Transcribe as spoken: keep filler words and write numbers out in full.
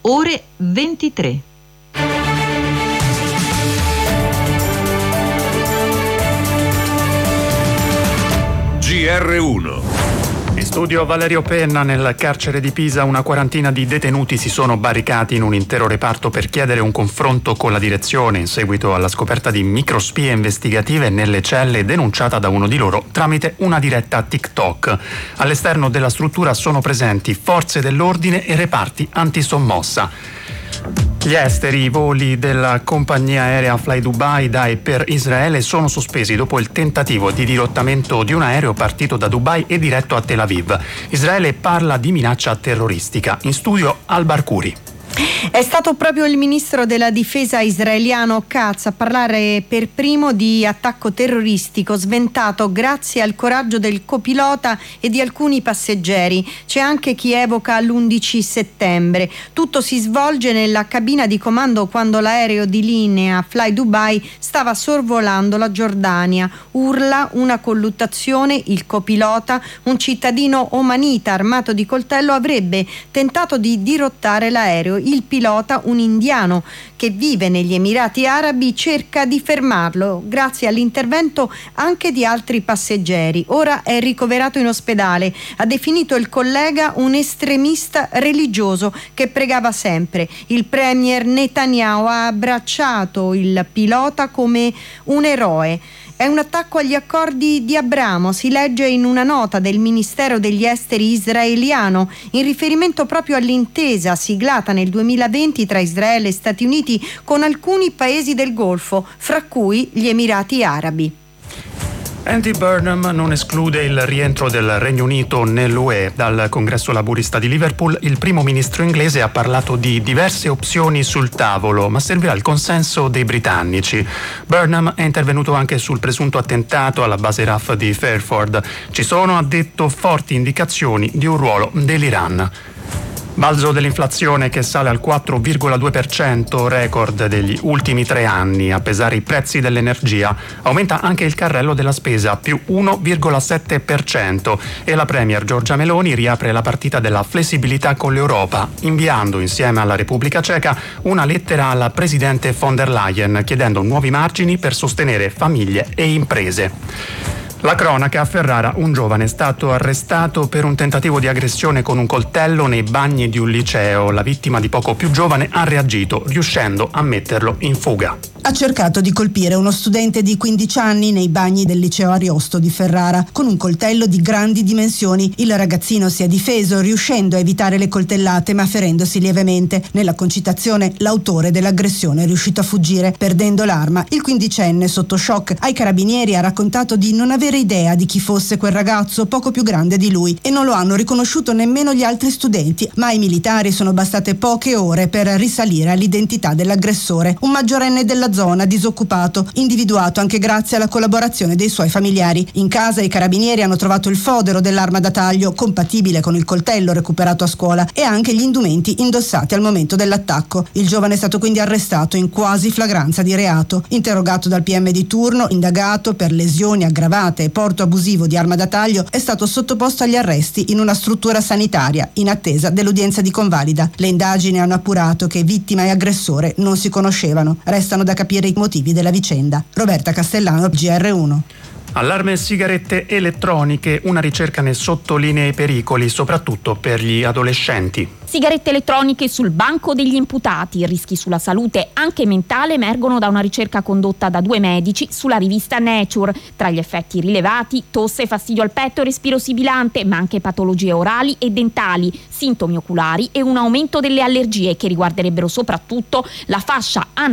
ore ventitré. G R uno. In studio Valerio Penna. Nel carcere di Pisa una quarantina di detenuti si sono barricati in un intero reparto per chiedere un confronto con la direzione in seguito alla scoperta di microspie investigative nelle celle denunciata da uno di loro tramite una diretta TikTok. All'esterno della struttura sono presenti forze dell'ordine e reparti antisommossa. Gli esteri, i voli della compagnia aerea Fly Dubai da e per Israele sono sospesi dopo il tentativo di dirottamento di un aereo partito da Dubai e diretto a Tel Aviv. Israele parla di minaccia terroristica. In studio Al Barcuri. È stato proprio il ministro della difesa israeliano Katz a parlare per primo di attacco terroristico sventato grazie al coraggio del copilota e di alcuni passeggeri. C'è anche chi evoca l'undici settembre. Tutto si svolge nella cabina di comando quando l'aereo di linea Fly Dubai stava sorvolando la Giordania. Urla, una colluttazione, il copilota, un cittadino omanita armato di coltello avrebbe tentato di dirottare l'aereo. Il pilota, un indiano che vive negli Emirati Arabi, cerca di fermarlo grazie all'intervento anche di altri passeggeri. Ora è ricoverato in ospedale. Ha definito il collega un estremista religioso che pregava sempre. Il premier Netanyahu ha abbracciato il pilota come un eroe. È un attacco agli accordi di Abramo, si legge in una nota del Ministero degli Esteri israeliano, in riferimento proprio all'intesa siglata nel duemilaventi tra Israele e Stati Uniti con alcuni paesi del Golfo, fra cui gli Emirati Arabi. Andy Burnham non esclude il rientro del Regno Unito nell'U E. Dal congresso laburista di Liverpool il primo ministro inglese ha parlato di diverse opzioni sul tavolo, ma servirà il consenso dei britannici. Burnham è intervenuto anche sul presunto attentato alla base R A F di Fairford. Ci sono, ha detto, forti indicazioni di un ruolo dell'Iran. Balzo dell'inflazione che sale al quattro virgola due per cento, record degli ultimi tre anni. A pesare i prezzi dell'energia aumenta anche il carrello della spesa, più uno virgola sette per cento, e la premier Giorgia Meloni riapre la partita della flessibilità con l'Europa, inviando insieme alla Repubblica Ceca una lettera alla presidente von der Leyen chiedendo nuovi margini per sostenere famiglie e imprese. La cronaca: a Ferrara un giovane è stato arrestato per un tentativo di aggressione con un coltello nei bagni di un liceo. La vittima, di poco più giovane, ha reagito riuscendo a metterlo in fuga. Ha cercato di colpire uno studente di quindici anni nei bagni del liceo Ariosto di Ferrara con un coltello di grandi dimensioni. Il ragazzino si è difeso riuscendo a evitare le coltellate ma ferendosi lievemente. Nella concitazione l'autore dell'aggressione è riuscito a fuggire perdendo l'arma. Il quindicenne, sotto shock, ai carabinieri ha raccontato di non avere idea di chi fosse quel ragazzo poco più grande di lui e non lo hanno riconosciuto nemmeno gli altri studenti, ma ai militari sono bastate poche ore per risalire all'identità dell'aggressore, un maggiorenne della zona, disoccupato, individuato anche grazie alla collaborazione dei suoi familiari. In casa i carabinieri hanno trovato il fodero dell'arma da taglio compatibile con il coltello recuperato a scuola e anche gli indumenti indossati al momento dell'attacco. Il giovane è stato quindi arrestato in quasi flagranza di reato. Interrogato dal P M di turno, indagato per lesioni aggravate e porto abusivo di arma da taglio, è stato sottoposto agli arresti in una struttura sanitaria in attesa dell'udienza di convalida. Le indagini hanno appurato che vittima e aggressore non si conoscevano. Restano da capire i motivi della vicenda. Roberta Castellano, G R uno. Allarme sigarette elettroniche, una ricerca ne sottolinea i pericoli, soprattutto per gli adolescenti. Sigarette elettroniche sul banco degli imputati. I rischi sulla salute anche mentale emergono da una ricerca condotta da due medici sulla rivista Nature. Tra gli effetti rilevati, tosse, fastidio al petto e respiro sibilante, ma anche patologie orali e dentali, sintomi oculari e un aumento delle allergie che riguarderebbero soprattutto la fascia anaerobica